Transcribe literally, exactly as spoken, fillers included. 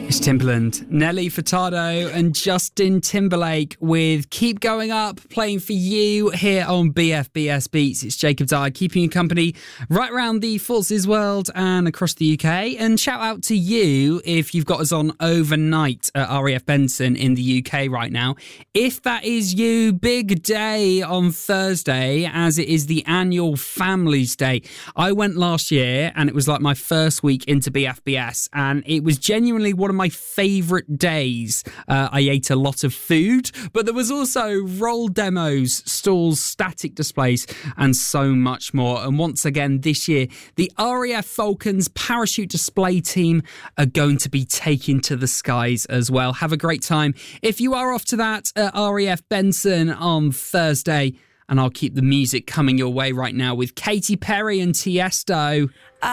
It's Timbaland, Nelly Furtado and Justin Timberlake with Keep Going Up, playing for you here on B F B S Beats. It's Jacob Dye, keeping you company right around the Forces world and across the U K. And shout out to you if you've got us on overnight at R A F Benson in the U K right now. If that is you, big day on Thursday, as it is the annual Families Day. I went last year and it was like my first week into B F B S, and it was genuinely one of my favourite days. Uh, I ate a lot of food, but there was also role demos, stalls, static displays, and so much more. And once again, this year, the R A F Falcons parachute display team are going to be taken to the skies as well. Have a great time. If you are off to that at R A F Benson on Thursday, and I'll keep the music coming your way right now with Katy Perry and Tiesto.